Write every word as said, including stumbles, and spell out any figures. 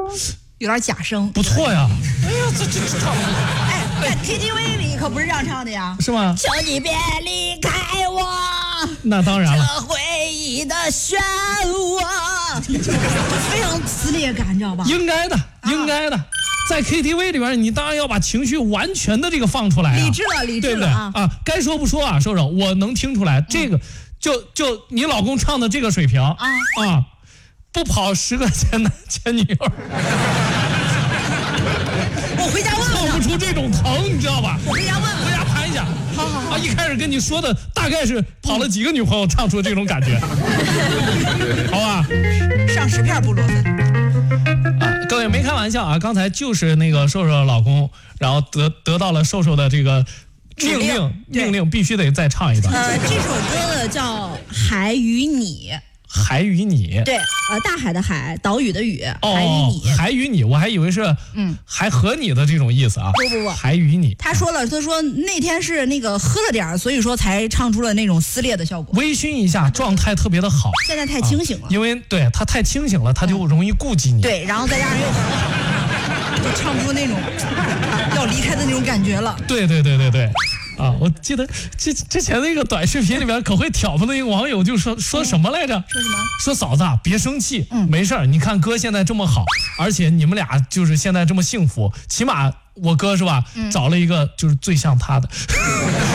有点假声， 不错呀。哎呀，这这这唱， 哎，在 K T V 里可不是这样唱的呀， 是吗？ 求你别离开我， 那当然了， 这回忆的漩涡，非常撕裂感，你知道吧？ 应该的，应该的。啊在 K T V 里边，你当然要把情绪完全的这个放出来、啊， 理智了，理智了， 对不对啊？啊，该说不说啊，瘦瘦，我能听出来，这个、嗯、就就你老公唱的这个水平啊啊，不跑十个前男前女友， 我回家问问， 唱不出这种疼，你知道吧？ 我回家问问， 回家盘一下。 好好好啊，一开始跟你说的大概是跑了几个女朋友，唱出这种感觉，好吧？ 上十片不啰嗦。 啊，各位没开玩笑啊！刚才就是那个瘦瘦的老公，然后得得到了瘦瘦的这个命令，命令必须得再唱一段。 呃，这首歌呢叫《海与你》。 海与你， 对，呃，大海的海，岛屿的屿， 哦、 海与你， 海与你，我还以为是嗯，还和你的这种意思啊。 不不不， 海与你。 他说了，他说那天是那个喝了点，所以说才唱出了那种撕裂的效果。 微醺一下，状态特别的好。 现在太清醒了， 啊、因为对他太清醒了，他就容易顾及你。 嗯、对，然后再加上又很好，就唱不出那种要离开的那种感觉了。 对对对对对。啊，我记得之之前那个短视频里边可会挑拨的一个网友就说说什么来着？ 说什么？ 说嫂子啊，别生气， 嗯， 没事儿。你看哥现在这么好，而且你们俩就是现在这么幸福，起码我哥是吧，嗯、找了一个就是最像他的。